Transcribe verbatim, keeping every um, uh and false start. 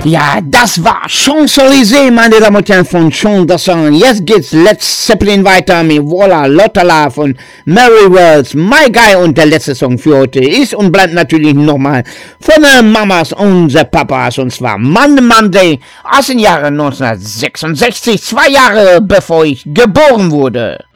Ja, das war Champs-Élysées, meine Damen und Herren, von Sean Dassin. Jetzt geht's Led Zeppelin weiter mit Voila Lottala von Mary Wells. My Guy, und der letzte Song für heute ist und bleibt natürlich nochmal von den Mamas und den Papas, und zwar Monday Monday aus dem Jahre neunzehnhundertsechsundsechzig, zwei Jahre bevor ich geboren wurde.